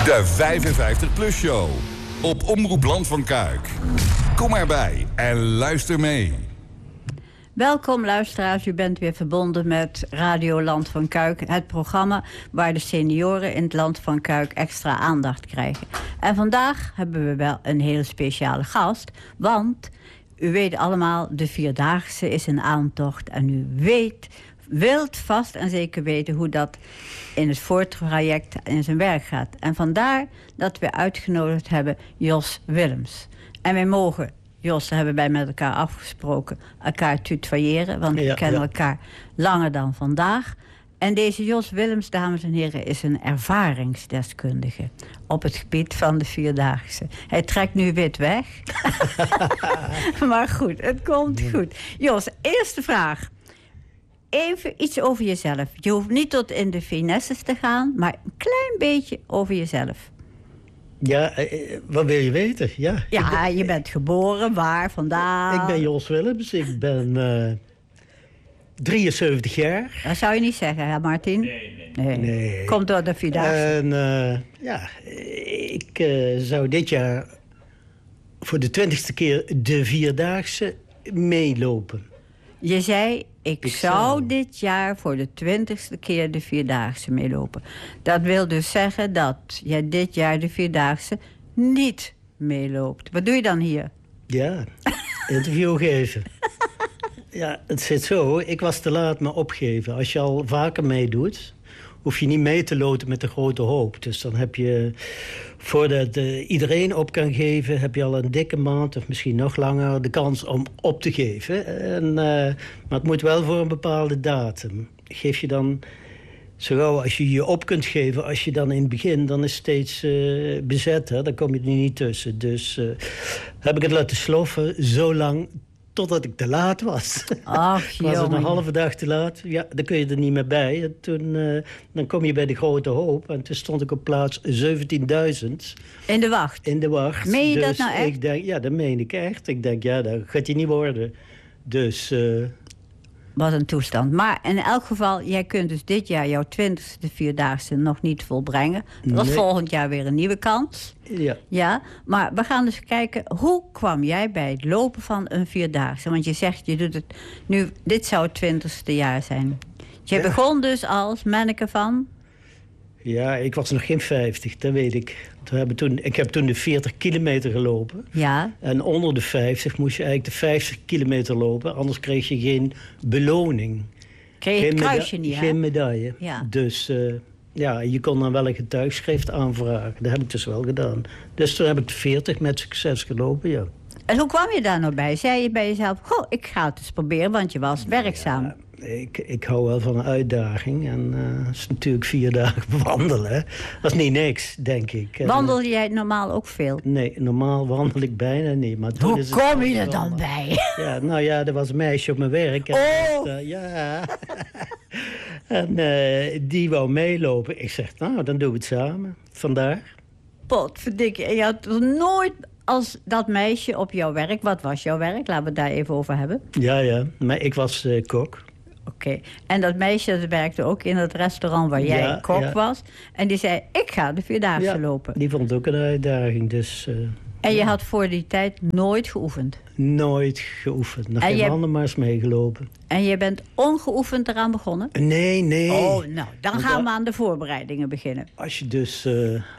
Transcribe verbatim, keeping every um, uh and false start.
De vijfenvijftig plus show. Op Omroep Land van Kuik. Kom erbij en luister mee. Welkom luisteraars, u bent weer verbonden met Radio Land van Kuik. Het programma waar de senioren in het Land van Kuik extra aandacht krijgen. En vandaag hebben we wel een hele speciale gast. Want u weet allemaal, de Vierdaagse is een aantocht. En u weet, wilt vast en zeker weten hoe dat in het voortraject in zijn werk gaat. En vandaar dat we uitgenodigd hebben Jos Willems. En wij mogen... Jos, daar hebben wij met elkaar afgesproken, elkaar tutoyeren, want we ja, kennen ja. elkaar langer dan vandaag. En deze Jos Willems, dames en heren, is een ervaringsdeskundige op het gebied van de Vierdaagse. Hij trekt nu wit weg. Maar goed, het komt goed. Jos, eerste vraag. Even iets over jezelf. Je hoeft niet tot in de finesses te gaan, maar een klein beetje over jezelf. Ja, eh, wat wil je weten? Ja, ja ben, je bent geboren, waar, vandaan? Ik ben Jos Willems, ik ben uh, drieënzeventig jaar. Dat zou je niet zeggen, hè Martin? Nee, nee. nee. nee. Komt door de Vierdaagse. En uh, ja, ik uh, zou dit jaar voor de twintigste keer de Vierdaagse meelopen. Je zei, ik, ik zou, zou dit jaar voor de twintigste keer de Vierdaagse meelopen. Dat wil dus zeggen dat jij dit jaar de Vierdaagse niet meeloopt. Wat doe je dan hier? Ja, interview geven. Ja, het zit zo. Ik was te laat me opgeven. Als je al vaker meedoet, hoef je niet mee te loten met de grote hoop. Dus dan heb je, voordat uh, iedereen op kan geven, heb je al een dikke maand of misschien nog langer de kans om op te geven. En, uh, maar het moet wel voor een bepaalde datum. Geef je dan, zo gauw als je je op kunt geven, als je dan in het begin, dan is het steeds uh, bezet. Hè? Dan kom je er niet tussen. Dus uh, heb ik het laten sloffen zo lang totdat ik te laat was. Ach, was het een halve dag te laat? Ja, dan kun je er niet meer bij. En toen, uh, dan kom je bij de grote hoop. En toen stond ik op plaats zeventienduizend. In de wacht? In de wacht. Meen je dus dat nou echt? Ik denk, ja, dat meen ik echt. Ik denk, ja, dat gaat hij niet worden. Dus... Uh, Wat een toestand. Maar in elk geval, jij kunt dus dit jaar jouw twintigste Vierdaagse nog niet volbrengen. Dat is nee. volgend jaar weer een nieuwe kans. Ja. Ja. Maar we gaan dus kijken, hoe kwam jij bij het lopen van een Vierdaagse? Want je zegt, je doet het nu, dit zou het twintigste jaar zijn. Je ja. begon dus als manneke van... Ja, ik was nog geen vijftig, dat weet ik. Toen heb ik, toen, ik heb toen de veertig kilometer gelopen. Ja. En onder de vijftig moest je eigenlijk de vijftig kilometer lopen. Anders kreeg je geen beloning. Kreeg je het kruisje niet, hè? Geen medaille. Ja. Dus uh, ja, je kon dan wel een getuigschrift aanvragen. Dat heb ik dus wel gedaan. Dus toen heb ik de veertig met succes gelopen, ja. En hoe kwam je daar nou bij? Zei je bij jezelf, goh, ik ga het eens proberen, want je was werkzaam. Ja. Ik, ik hou wel van een uitdaging. En uh, dat is natuurlijk vier dagen wandelen. Hè. Dat is niet niks, denk ik. Wandel jij normaal ook veel? Nee, normaal wandel ik bijna niet. Maar Hoe is kom je er dan bij? Ja, nou ja, er was een meisje op mijn werk. En oh! Dat, uh, ja. En uh, die wou meelopen. Ik zeg, nou, dan doen we het samen. Vandaar. Potverdikkie. En je had nooit... Als dat meisje op jouw werk... Wat was jouw werk? Laten we het daar even over hebben. Ja, ja. Maar ik was uh, kok. Oké. Okay. En dat meisje dat werkte ook in het restaurant waar jij ja, kok ja. was. En die zei, ik ga de Vierdaagse ja, lopen. Die vond ook een uitdaging. Dus, uh, en je ja. had voor die tijd nooit geoefend? Nooit geoefend. Nog en geen je... andermaals meegelopen. En je bent ongeoefend eraan begonnen? Nee, nee. Oh, nou, dan gaan we aan de voorbereidingen beginnen. Als je dus uh,